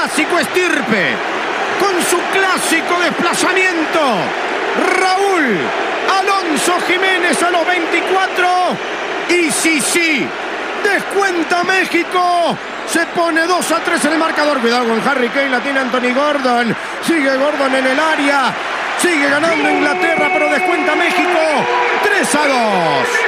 clásico estirpe, con su clásico desplazamiento. Raúl Alonso Jiménez a los 24. Y sí, descuenta México. Se pone 2-3 en el marcador. Cuidado con Harry Kane, la tiene Anthony Gordon. Sigue Gordon en el área. Sigue ganando Inglaterra, pero descuenta México. 3-2.